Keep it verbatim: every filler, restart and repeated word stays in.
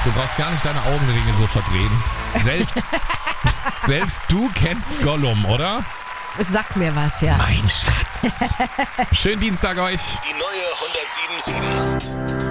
Du brauchst gar nicht deine Augenringe so verdrehen. Selbst, selbst du kennst Gollum, oder? Sag mir was, ja. Mein Schatz. Schönen Dienstag euch. Die neue hundertsieben Komma sieben.